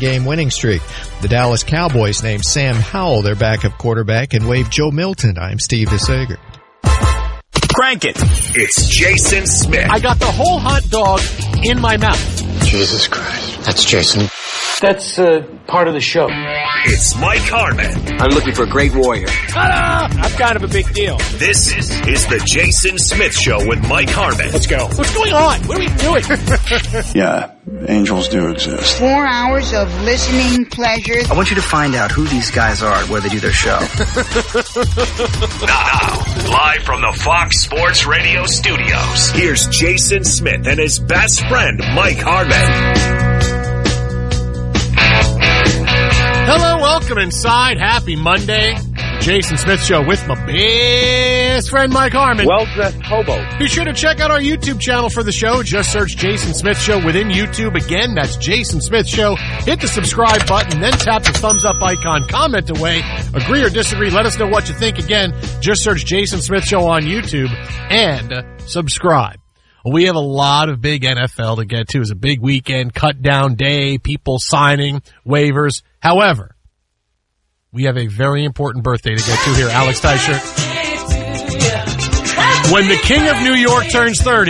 7-game winning streak. The Dallas Cowboys named Sam Howell their backup quarterback and waived Joe Milton. I'm Steve DeSager. Crank it. It's Jason Smith. I got the whole hot dog in my mouth. Jesus Christ. That's Jason. That's part of the show. It's Mike Harmon. I'm looking for a great warrior. Ta-da! I'm kind of a big deal. This is the Jason Smith Show with Mike Harmon. Let's go. What's going on? What are we doing? Yeah, angels do exist. 4 hours of listening pleasure. I want you to find out who these guys are and where they do their show. Now, live from the Fox Sports Radio studios, here's Jason Smith and his best friend, Mike Harmon. Hello, welcome inside. Happy Monday. Jason Smith Show with my best friend, Mike Harmon. Well-dressed hobo. Be sure to check out our YouTube channel for the show. Just search Jason Smith Show within YouTube. Again, that's Jason Smith Show. Hit the subscribe button, then tap the thumbs up icon. Comment away. Agree or disagree. Let us know what you think. Again, just search Jason Smith Show on YouTube and subscribe. We have a lot of big NFL to get to. It's a big weekend, cut down day, people signing, waivers. However, we have a very important birthday to get to here. Alex Teichert. When the King of New York turns 30,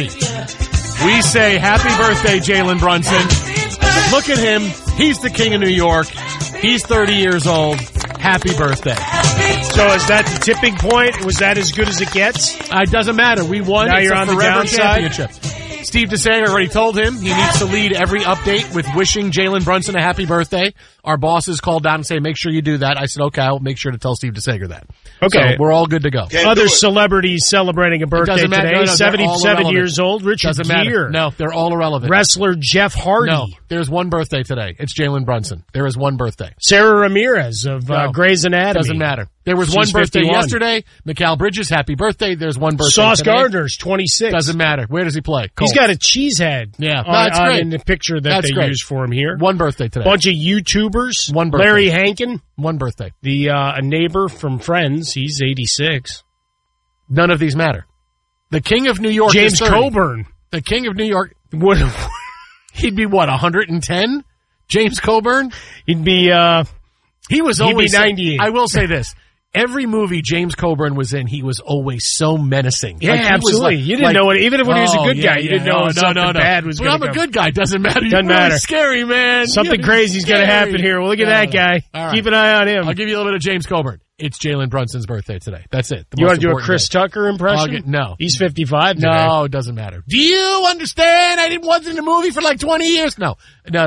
we say happy birthday, Jalen Brunson. Look at him. He's the King of New York. He's 30 years old. Happy birthday. So is that the tipping point? Was that as good as it gets? It doesn't matter. We won. Now it's you're a on the forever downside? championship. Steve DeSager already told him he needs to lead every update with wishing Jalen Brunson a happy birthday. Our bosses called down and say, make sure you do that. I said, okay, I'll make sure to tell Steve DeSager that. Okay. So we're all good to go. Other celebrities celebrating a birthday doesn't matter. today. No, they're all 77 irrelevant. years old. Richard Doesn't matter. Gere. No, they're all irrelevant. Wrestler Jeff Hardy. No, there's one birthday today. It's Jalen Brunson. There is one birthday. Sarah Ramirez of Grey's Anatomy. Doesn't matter. There was She's one birthday 51. yesterday. Mikal Bridges, happy birthday. There's one birthday Sauce today. Gardner's 26. Doesn't matter. Where does he play? He's Colts. got a cheese head. Yeah, that's great. In the picture that That's they great. used for him here. One birthday today. Bunch of YouTubers. One birthday. Larry Hankin, One birthday. the a neighbor from Friends. He's 86. None of these matter. The King of New York James is 30. Coburn. The King of New York, Would he'd be what, 110? James Coburn? he'd be He was He'd be always 98. I will say this. Every movie James Coburn was in, he was always so menacing. Yeah, Like, he was absolutely. like- You didn't like- know it. Even when he was a good guy, you yeah, didn't know something bad was Well, going to I'm a come. good guy. Doesn't matter. You're Doesn't really matter. scary, man. Something You're crazy's going to scary. happen here. Well, look at that guy. All right. Keep an eye on him. I'll give you a little bit of James Coburn. It's Jalen Brunson's birthday today. That's it. The You most want to do a important Chris day. Tucker impression? No. He's 55 today. No, it doesn't matter. Do you understand? I wasn't in the movie for like 20 years. No.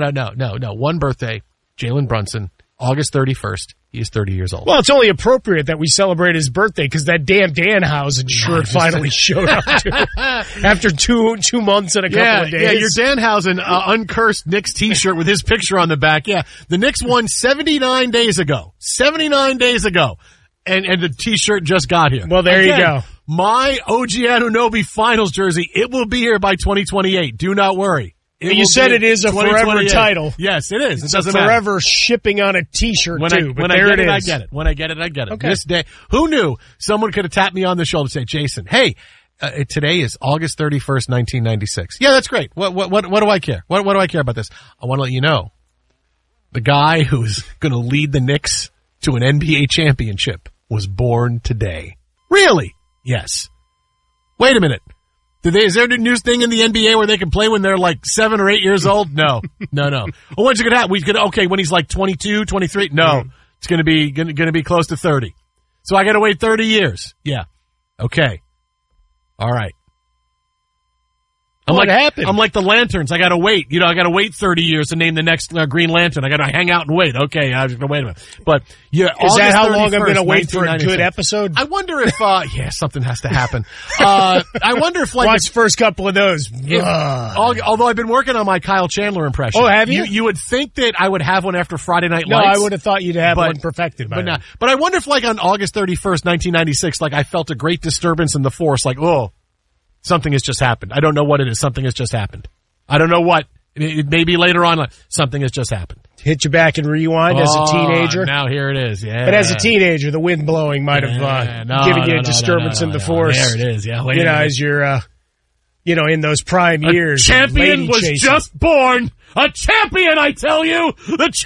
One birthday, Jalen Brunson, August 31st. He is 30 years old. Well, it's only appropriate that we celebrate his birthday because that damn Danhausen shirt finally showed up too. After two months and a couple of days. Yeah, your Danhausen uncursed Knicks t-shirt with his picture on the back. Yeah, the Knicks won 79 days ago. 79 days ago. And the t-shirt just got here. Well, there you go. My OG Anunoby finals jersey, it will be here by 2028. Do not worry. You said it is a forever title. Yes, it is. It's It doesn't forever matter. shipping on a t-shirt When too. I get it, I get it. When I get it, I get it. Okay. This day, who knew someone could have tapped me on the shoulder and say, Jason, hey, today is August 31st, 1996. Yeah, that's great. What do I care? What do I care about this? I want to let you know the guy who's going to lead the Knicks to an NBA championship was born today. Really? Yes. Wait a minute. Is there a new thing in the NBA where they can play when they're like 7 or 8 years old? No. Well, when's it going to happen? When he's like 22, 23? No. It's going to be close to 30. So I got to wait 30 years. Yeah. Okay. All right. What happened? I'm like the Lanterns. I got to wait. I got to wait 30 years to name the next Green Lantern. I got to hang out and wait. Okay, I'm just going to wait a minute. But yeah, is that how long I'm going to wait for a good episode? I wonder if something has to happen. I wonder if watch the first couple of those. Although I've been working on my Kyle Chandler impression. Oh, have you? You would think that I would have one after Friday Night No, Lights. I would have thought you'd have one perfected by now. But I wonder if on August 31st, 1996, I felt a great disturbance in the force. Something has just happened. I don't know what it is. Something has just happened. I don't know what. It may be later on. Something has just happened. Hit you back and rewind as a teenager. Now here it is. Yeah. But as a teenager, the wind blowing might have given you a disturbance in the force. There it is. Yeah. As you're, in those prime years. A champion was just born. A champion, I tell you. The